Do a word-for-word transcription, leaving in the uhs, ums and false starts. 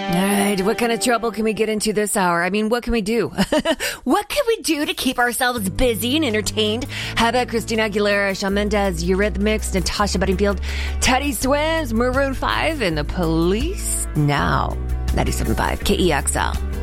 All right, what kind of trouble can we get into this hour? I mean, what can we do? What can we do to keep ourselves busy and entertained? How about Christina Aguilera, Shawn Mendes, Eurythmics, Natasha Bedingfield, Teddy Swims, Maroon five, and the Police? Now, ninety-seven point five K E X L.